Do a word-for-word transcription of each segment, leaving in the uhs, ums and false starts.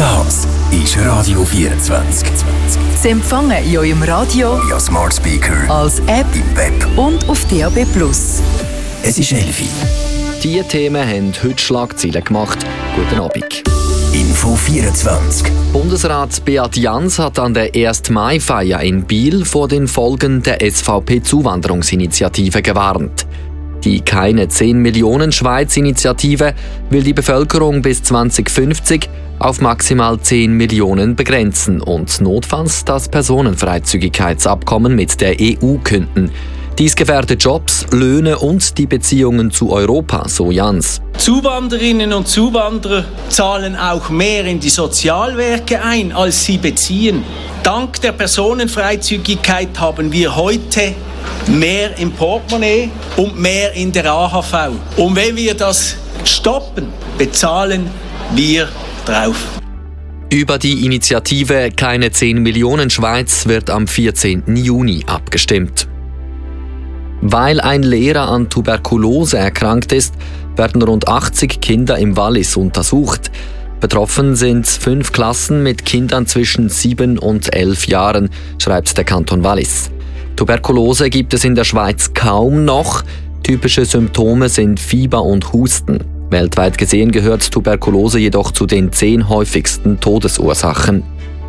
Das ist Radio vierundzwanzig. Sie empfangen in eurem Radio, via Smart Speaker, als App im Web und auf D A B plus. Es ist elf Uhr. Diese Themen haben heute Schlagzeilen gemacht. Guten Abend. Info vierundzwanzig. Bundesrat Beat Jans hat an der ersten Mai-Feier in Biel vor den Folgen der S V P-Zuwanderungsinitiative gewarnt. Die «Keine zehn Millionen Schweiz-Initiative» will die Bevölkerung bis zwanzig fünfzig auf maximal zehn Millionen begrenzen und notfalls das Personenfreizügigkeitsabkommen mit der E U künden. Dies gefährdet Jobs, Löhne und die Beziehungen zu Europa, so Jans. Zuwanderinnen und Zuwanderer zahlen auch mehr in die Sozialwerke ein, als sie beziehen. Dank der Personenfreizügigkeit haben wir heute mehr im Portemonnaie und mehr in der A H V. Und wenn wir das stoppen, bezahlen wir drauf. Über die Initiative «Keine zehn Millionen Schweiz» wird am vierzehnten Juni abgestimmt. Weil ein Lehrer an Tuberkulose erkrankt ist, werden rund achtzig Kinder im Wallis untersucht. Betroffen sind fünf Klassen mit Kindern zwischen sieben und elf Jahren, schreibt der Kanton Wallis. Tuberkulose gibt es in der Schweiz kaum noch. Typische Symptome sind Fieber und Husten. Weltweit gesehen gehört Tuberkulose jedoch zu den zehn häufigsten Todesursachen.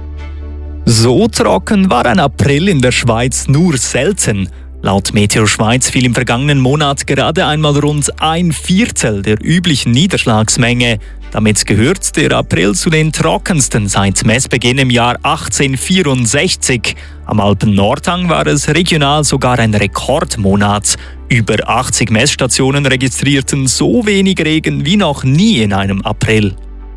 So trocken war ein April in der Schweiz nur selten. Laut Meteo Schweiz fiel im vergangenen Monat gerade einmal rund ein Viertel der üblichen Niederschlagsmenge. Damit gehört der April zu den trockensten seit Messbeginn im Jahr achtzehnhundertvierundsechzig. Am Alpen-Nordhang war es regional sogar ein Rekordmonat. Über achtzig Messstationen registrierten so wenig Regen wie noch nie in einem April.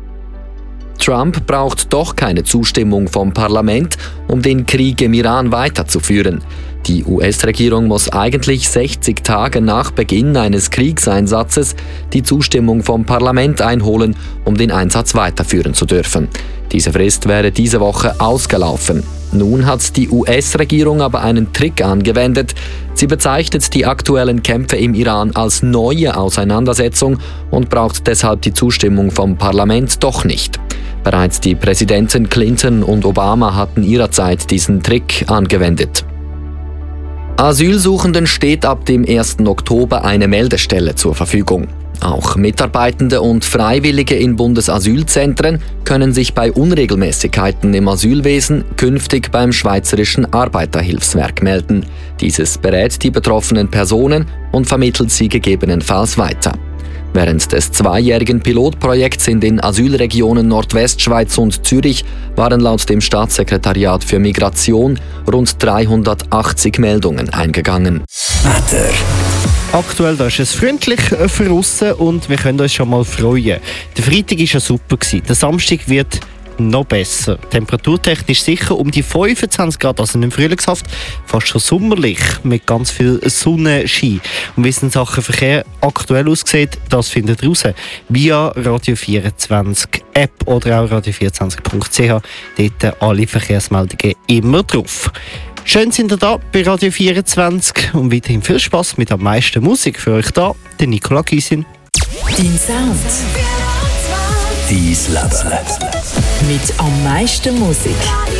Trump braucht doch keine Zustimmung vom Parlament, um den Krieg im Iran weiterzuführen. Die U S-Regierung muss eigentlich sechzig Tage nach Beginn eines Kriegseinsatzes die Zustimmung vom Parlament einholen, um den Einsatz weiterführen zu dürfen. Diese Frist wäre diese Woche ausgelaufen. Nun hat die U S-Regierung aber einen Trick angewendet. Sie bezeichnet die aktuellen Kämpfe im Iran als neue Auseinandersetzung und braucht deshalb die Zustimmung vom Parlament doch nicht. Bereits die Präsidenten Clinton und Obama hatten ihrerzeit diesen Trick angewendet. Asylsuchenden steht ab dem ersten Oktober eine Meldestelle zur Verfügung. Auch Mitarbeitende und Freiwillige in Bundesasylzentren können sich bei Unregelmäßigkeiten im Asylwesen künftig beim Schweizerischen Arbeiterhilfswerk melden. Dieses berät die betroffenen Personen und vermittelt sie gegebenenfalls weiter. Während des zweijährigen Pilotprojekts in den Asylregionen Nordwestschweiz und Zürich waren laut dem Staatssekretariat für Migration rund dreihundertachtzig Meldungen eingegangen. Wetter. Aktuell da ist es freundlich für aussen und wir können uns schon mal freuen. Der Freitag war ja super. Der Samstag wird noch besser. Temperaturtechnisch sicher um die fünfundzwanzig Grad, also nicht frühlingshaft, fast schon sommerlich, mit ganz viel Sonnenschein. Und wie es in Sachen Verkehr aktuell aussieht, das findet ihr raus via Radio vierundzwanzig App oder auch radio vierundzwanzig punkt c h. Dort alle Verkehrsmeldungen immer drauf. Schön sind ihr da bei Radio vierundzwanzig und weiterhin viel Spass mit am meisten Musik für euch da, der Nicola Gysin. Dein Sound. Dein Leben. Mit am meisten Musik.